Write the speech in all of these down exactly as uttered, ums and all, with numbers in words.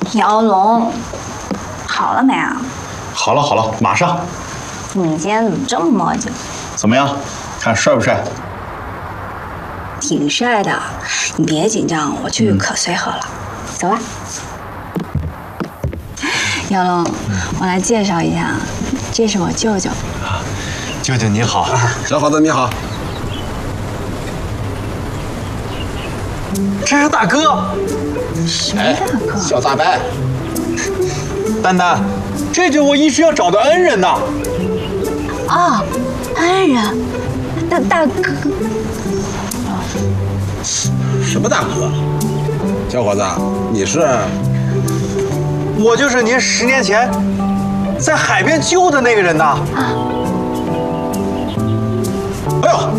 姚龙，好了没啊？ 好了好了，马上。 你今天怎么这么磨叽？ 怎么样？看帅不帅？ 挺帅的，你别紧张，我去可随和了。走吧。姚龙，我来介绍一下，这是我舅舅。 舅舅你好， 小伙子你好。 这是大哥。 谁大哥？ 小大白。 丹丹，这就是我一直要找的恩人呐。 哦，恩人，大大哥。 什么大哥？小伙子，你是？ 我就是您十年前在海边救的那个人呐。 啊。 哎呦，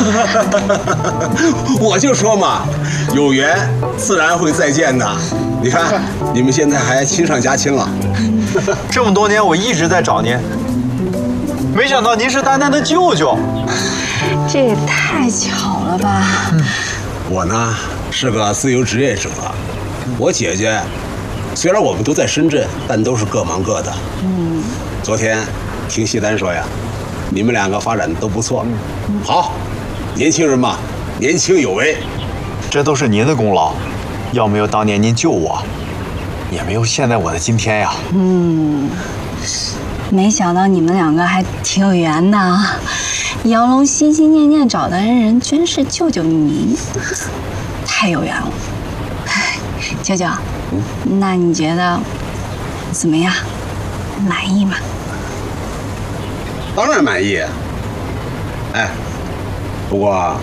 我就说嘛，有缘自然会再见的。你看，你们现在还亲上加亲了。 这么多年我一直在找您，没想到您是丹丹的舅舅。 这也太巧了吧！ 嗯、我呢是个自由职业者，我姐姐虽然我们都在深圳，但都是各忙各的。嗯，昨天听西单说呀，你们两个发展的都不错。嗯、好，年轻人嘛，年轻有为， 这都是您的功劳。要没有当年您救我，也没有现在我的今天呀。 嗯，没想到你们两个还挺有缘的啊！姚龙心心念念找的恩人，居然是舅舅您，太有缘了。舅舅，嗯、那你觉得怎么样？满意吗？ 当然满意。哎，不过